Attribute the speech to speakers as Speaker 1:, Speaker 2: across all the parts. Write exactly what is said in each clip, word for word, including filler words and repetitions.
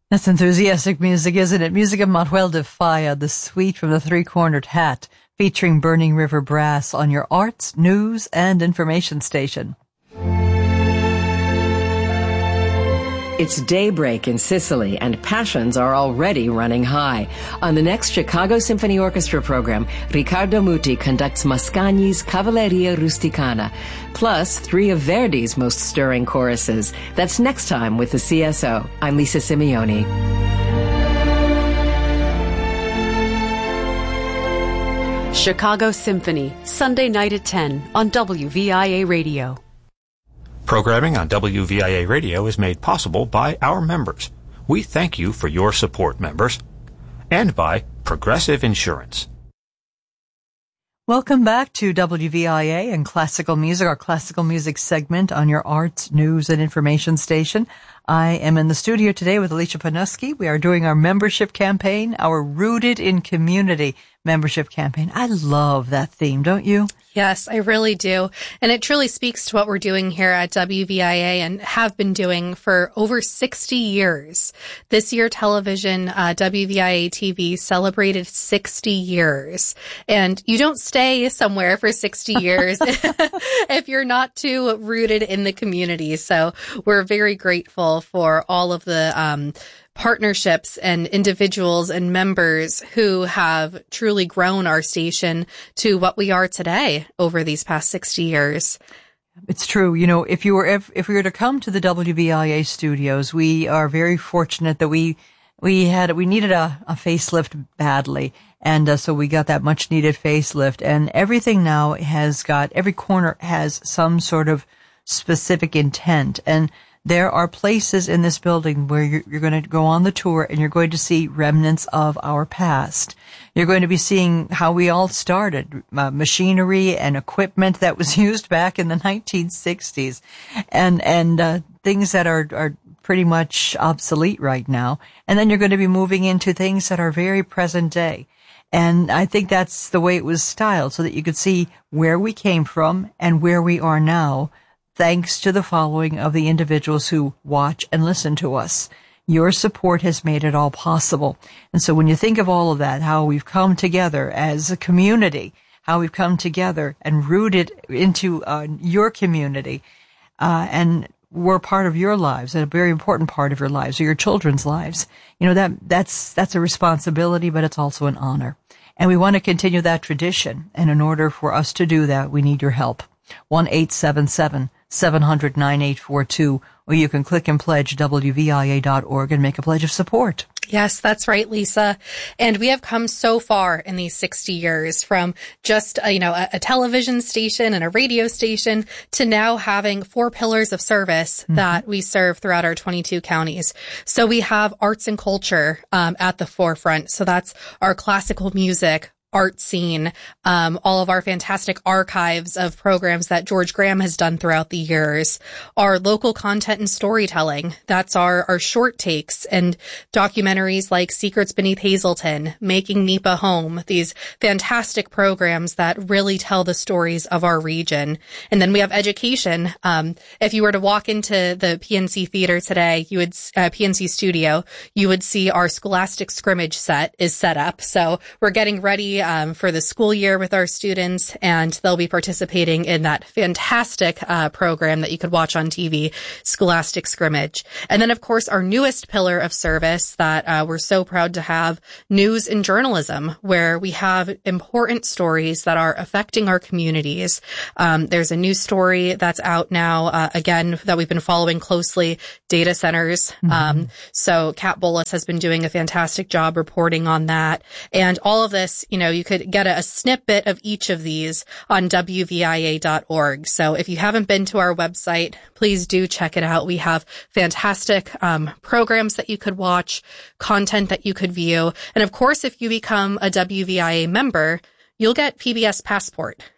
Speaker 1: That's enthusiastic music, isn't it? Music of Manuel de Falla, the suite from the Three-Cornered Hat, featuring Burning River Brass on your arts, news, and information station.
Speaker 2: It's daybreak in Sicily, and passions are already running high. On the next Chicago Symphony Orchestra program, Riccardo Muti conducts Mascagni's Cavalleria Rusticana, plus three of Verdi's most stirring choruses. That's next time with the C S O. I'm Lisa Simeone.
Speaker 3: Chicago Symphony, Sunday night at ten on W V I A Radio.
Speaker 4: Programming on W V I A Radio is made possible by our members. We thank you for your support, members. And by Progressive Insurance.
Speaker 1: Welcome back to W V I A and Classical Music, our classical music segment on your arts, news, and information station. I am in the studio today with Alicia Panuski. We are doing our membership campaign, our Rooted in Community membership campaign. I love that theme, don't you?
Speaker 5: Yes, I really do. And it truly speaks to what we're doing here at W V I A and have been doing for over sixty years. This year, television, uh, W V I A T V celebrated sixty years. And you don't stay somewhere for sixty years if you're not too rooted in the community. So we're very grateful for all of the um partnerships and individuals and members who have truly grown our station to what we are today over these past sixty years.
Speaker 1: It's true. You know, if you were, if, if we were to come to the W V I A studios, we are very fortunate that we, we had, we needed a, a facelift badly. And uh, so we got that much needed facelift, and everything now has got, every corner has some sort of specific intent. And there are places in this building where you're, you're going to go on the tour and you're going to see remnants of our past. You're going to be seeing how we all started, uh, machinery and equipment that was used back in the nineteen sixties, and and uh, things that are are pretty much obsolete right now. And then you're going to be moving into things that are very present day. And I think that's the way it was styled, so that you could see where we came from and where we are now, thanks to the following of the individuals who watch and listen to us. Your support has made it all possible. And so when you think of all of that, how we've come together as a community, how we've come together and rooted into uh, your community, uh, and we're part of your lives, and a very important part of your lives, or your children's lives. You know, that that's that's a responsibility, but it's also an honor. And we want to continue that tradition. And in order for us to do that, we need your help. one eight seven seven seven hundred nine eight four two, or you can click and pledge W V I A dot org and make a pledge of support.
Speaker 5: Yes, that's right, Lisa. And we have come so far in these sixty years, from just, uh, you know, a, a television station and a radio station to now having four pillars of service mm-hmm. that we serve throughout our twenty-two counties. So we have arts and culture um, at the forefront. So that's our classical music, art scene, um, all of our fantastic archives of programs that George Graham has done throughout the years, our local content and storytelling. That's our, our short takes and documentaries like Secrets Beneath Hazelton, Making Nipa Home, these fantastic programs that really tell the stories of our region. And then we have education. Um, if you were to walk into the P N C Theater today, you would, uh, P N C Studio, you would see our Scholastic Scrimmage set is set up. So we're getting ready Um, for the school year with our students, and they'll be participating in that fantastic uh, program that you could watch on T V, Scholastic Scrimmage. And then, of course, our newest pillar of service that uh, we're so proud to have, news and journalism, where we have important stories that are affecting our communities. Um, there's a new story that's out now, uh, again, that we've been following closely, data centers. Mm-hmm. Um, so Kat Bullis has been doing a fantastic job reporting on that. And all of this, you know, you could get a, a snippet of each of these on W V I A dot org. So if you haven't been to our website, please do check it out. We have fantastic um, programs that you could watch, content that you could view. And of course, if you become a W V I A member, you'll get P B S Passport.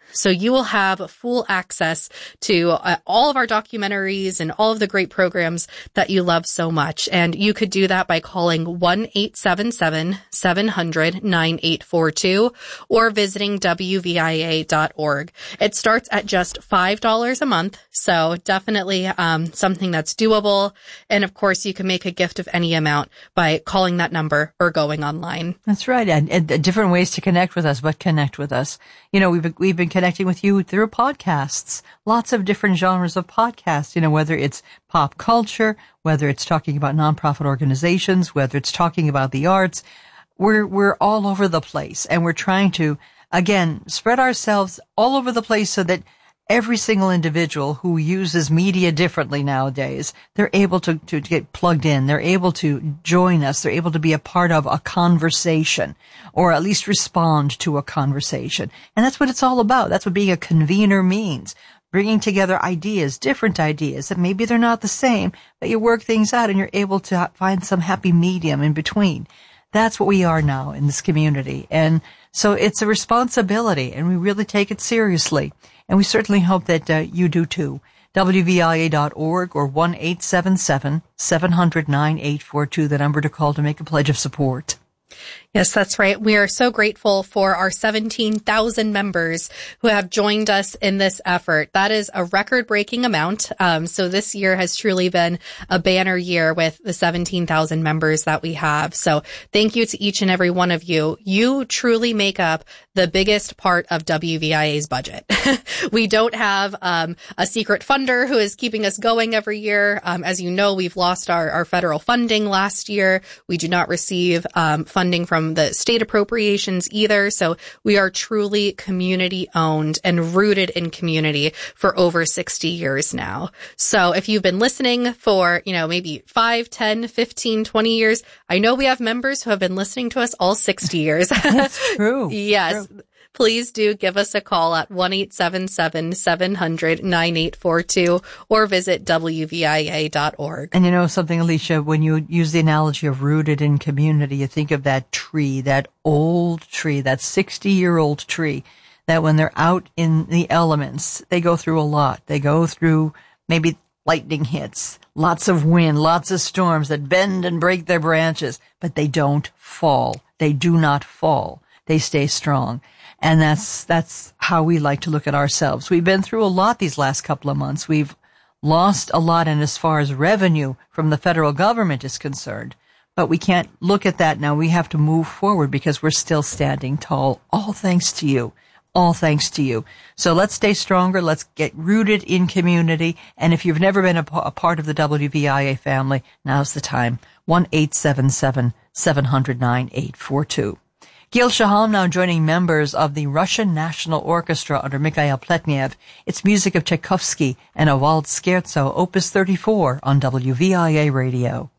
Speaker 5: So you will have full access to uh, all of our documentaries and all of the great programs that you love so much. And you could do that by calling one eight seven seven, seven hundred, nine eight four two or visiting W V I A dot org. It starts at just five dollars a month. So definitely um, something that's doable. And of course, you can make a gift of any amount by calling that number or going online.
Speaker 1: That's right. And, and different ways to connect with us, but connect with us. You know, we've been, we've been connecting with you through podcasts, lots of different genres of podcasts, you know, whether it's pop culture, whether it's talking about nonprofit organizations, whether it's talking about the arts. We're, we're all over the place, and we're trying to, again, spread ourselves all over the place so that every single individual who uses media differently nowadays, they're able to, to get plugged in. They're able to join us. They're able to be a part of a conversation, or at least respond to a conversation. And that's what it's all about. That's what being a convener means. Bringing together ideas, different ideas that maybe they're not the same, but you work things out and you're able to find some happy medium in between. That's what we are now in this community. And so it's a responsibility, and we really take it seriously. And we certainly hope that uh, you do too. W V I A dot org or one eight seven seven, seven hundred, nine eight four two, the number to call to make a pledge of support.
Speaker 5: Yes, that's right. We are so grateful for our seventeen thousand members who have joined us in this effort. That is a record-breaking amount. Um, so this year has truly been a banner year with the seventeen thousand members that we have. So thank you to each and every one of you. You truly make up the biggest part of W V I A's budget. We don't have um, a secret funder who is keeping us going every year. Um, as you know, we've lost our, our federal funding last year. We do not receive um, funding from the state appropriations either. So we are truly community owned and rooted in community for over sixty years now. So if you've been listening for, you know, maybe five, ten, fifteen, twenty years, I know we have members who have been listening to us all sixty years.
Speaker 1: That's true.
Speaker 5: Yes. True. Please do give us a call at one eight seven seven, seven hundred, nine eight four two or visit W V I A dot org.
Speaker 1: And you know something, Alicia, when you use the analogy of rooted in community, you think of that tree, that old tree, that sixty-year-old tree, that when they're out in the elements, they go through a lot. They go through maybe lightning hits, lots of wind, lots of storms that bend and break their branches, but they don't fall. They do not fall. They stay strong. And that's, that's how we like to look at ourselves. We've been through a lot these last couple of months. We've lost a lot, and as far as revenue from the federal government is concerned, but we can't look at that now. We have to move forward because we're still standing tall. All thanks to you. All thanks to you. So let's stay stronger. Let's get rooted in community. And if you've never been a, a part of the W V I A family, now's the time. one eight seven seven, seven hundred, nine eight four two. Gil Shaham now joining members of the Russian National Orchestra under Mikhail Pletnev. It's music of Tchaikovsky and a waltz scherzo, Opus thirty-four on W V I A Radio.